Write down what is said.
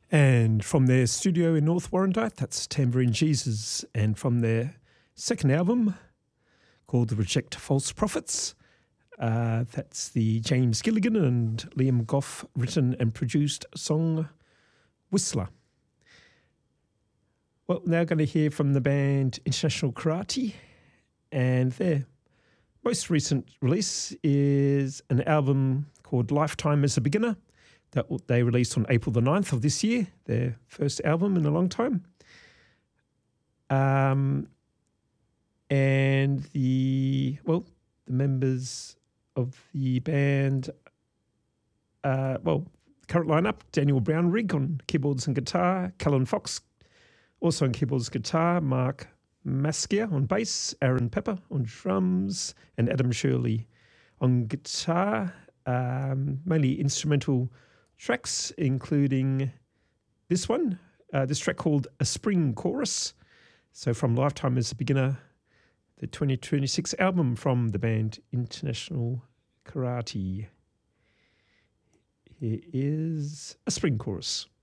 And from their studio in North Warrandyte, that's Tambourine Jesus. And from their second album called The Reject False Prophets, that's the James Gilligan and Liam Goff written and produced song Whistler. Well, now going to hear from the band International Karate, and their most recent release is an album called Lifetime as a Beginner that they released on April the 9th of this year, their first album in a long time. And the members of the band, current lineup, Daniel Brownrigg on keyboards and guitar, Callan Fox also on keyboards and guitar, Mark Maskia on bass, Aaron Pepper on drums, and Adam Shirley on guitar. Mainly instrumental tracks, including this one, this track called A Spring Chorus. So from Lifetime as a Beginner, the 2026 album from the band International Karate. Here is A Spring Chorus.